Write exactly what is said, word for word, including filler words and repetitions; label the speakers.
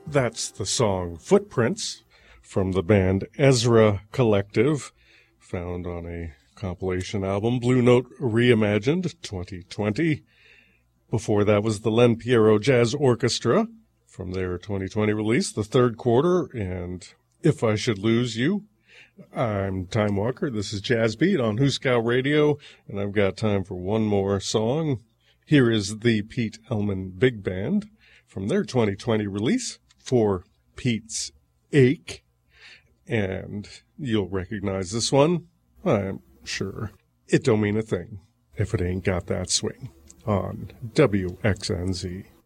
Speaker 1: That's the song Footprints from the band Ezra Collective, found on a compilation album, Blue Note Reimagined twenty twenty. Before that was the Len Piero Jazz Orchestra from their twenty twenty release, The Third Quarter, and If I Should Lose You. I'm Time Walker. This is Jazz Beat on Huskow Radio, and I've got time for one more song. Here is the Pete Elman Big Band from their twenty twenty release, For Pete's Ache. And you'll recognize this one, I'm sure. It don't mean a thing if it ain't got that swing on W X N Z.